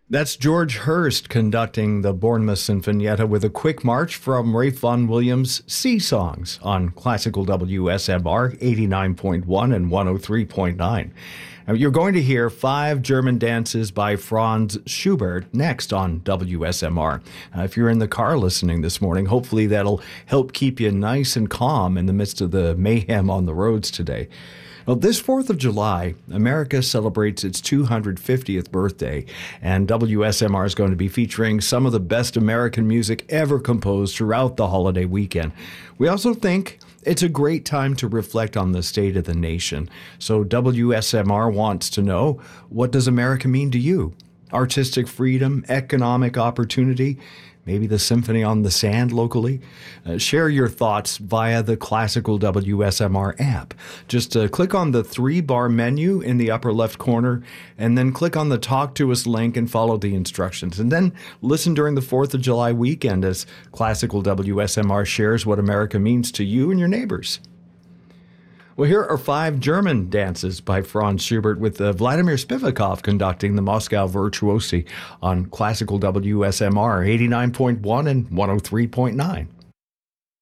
That's George Hurst conducting the Bournemouth Sinfonietta with a quick march from Ralph Vaughan Williams' Sea Songs on Classical WSMR 89.1 and 103.9. Now, you're going to hear 5 German dances by Franz Schubert next on WSMR. If you're in the car listening this morning, hopefully that'll help keep you nice and calm in the midst of the mayhem on the roads today. Well, this 4th of July, America celebrates its 250th birthday, and WSMR is going to be featuring some of the best American music ever composed throughout the holiday weekend. We also think it's a great time to reflect on the state of the nation. So WSMR wants to know, what does America mean to you? Artistic freedom, economic opportunity, maybe the Symphony on the Sand locally? Share your thoughts via the Classical WSMR app. Just click on the 3-bar menu in the upper left corner, and then click on the Talk to Us link and follow the instructions. And then listen during the 4th of July weekend as Classical WSMR shares what America means to you and your neighbors. Well, here are 5 German dances by Franz Schubert with Vladimir Spivakov conducting the Moscow Virtuosi on Classical WSMR 89.1 and 103.9.